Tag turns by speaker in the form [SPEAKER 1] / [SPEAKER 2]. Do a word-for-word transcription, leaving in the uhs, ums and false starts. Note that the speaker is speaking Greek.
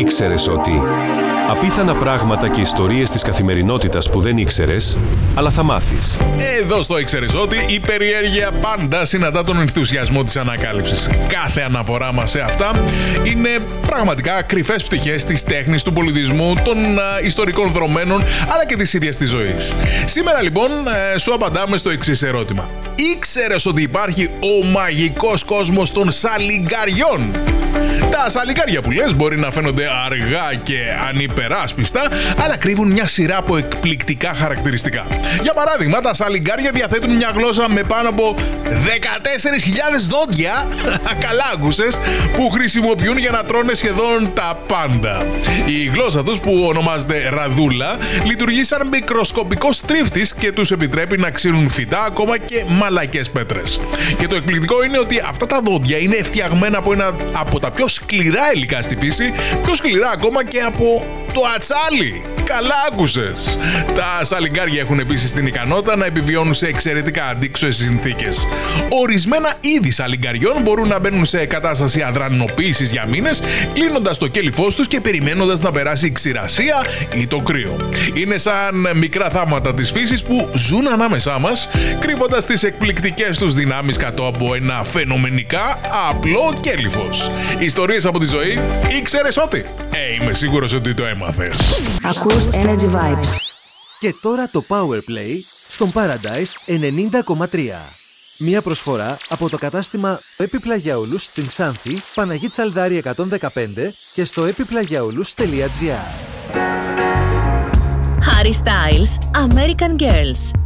[SPEAKER 1] Ήξερες ότι απίθανα πράγματα και ιστορίες της καθημερινότητας που δεν ήξερες, αλλά θα μάθεις.
[SPEAKER 2] Εδώ στο Ήξερες ότι η περιέργεια πάντα συναντά τον ενθουσιασμό της ανακάλυψης. Κάθε αναφορά μας σε αυτά είναι πραγματικά κρυφές πτυχές της τέχνης, του πολιτισμού, των α, ιστορικών δρομένων, αλλά και της ίδιας της ζωής. Σήμερα λοιπόν ε, σου απαντάμε στο εξής ερώτημα. Ήξερες ότι υπάρχει ο μαγικός κόσμος των σαλιγκαριών? Τα σαλιγκάρια που λες μπορεί να φαίνονται αργά και ανυπεράσπιστα, αλλά κρύβουν μια σειρά από εκπληκτικά χαρακτηριστικά. Για παράδειγμα, τα σαλιγκάρια διαθέτουν μια γλώσσα με πάνω από δεκατέσσερις χιλιάδες δόντια, καλά άκουσες, που χρησιμοποιούν για να τρώνε σχεδόν τα πάντα. Η γλώσσα τους, που ονομάζεται ραδούλα, λειτουργεί σαν μικροσκοπικός τρίφτης και τους επιτρέπει να ξύνουν φυτά, ακόμα και μαλακές πέτρες. Και το εκπληκτικό είναι ότι αυτά τα δόντια είναι φτιαγμένα από ένα από τα πιο σκληρά υλικά στη φύση, πιο σκληρά ακόμα και από το ατσάλι. Καλά άκουσες. Τα σαλιγκάρια έχουν επίσης την ικανότητα να επιβιώνουν σε εξαιρετικά αντίξωες συνθήκες. Ορισμένα είδη σαλιγκαριών μπορούν να μπαίνουν σε κατάσταση αδρανοποίησης για μήνες, κλείνοντας το κέλυφός τους και περιμένοντας να περάσει η ξηρασία ή το κρύο. Είναι σαν μικρά θαύματα της φύσης που ζουν ανάμεσά μας, κρύβοντας τις εκπληκτικές τους δυνάμεις κάτω από ένα φαινομενικά απλό κέλυφος. Ιστορίες από τη ζωή. Ήξερες ότι? Ε, είμαι σίγουρος ότι το έμαθες.
[SPEAKER 3] Ακούς Energy Vibes.
[SPEAKER 4] Και τώρα το Power Play στον Paradise ενενήντα κόμμα τρία. Μια προσφορά από το κατάστημα Επιπλαγιαούλους στην Ξάνθη, Παναγή Τσαλδάρη εκατόν δεκαπέντε και στο επιπλαγιαούλους τελεία τζι άρ.
[SPEAKER 5] Harry Styles, American Girls.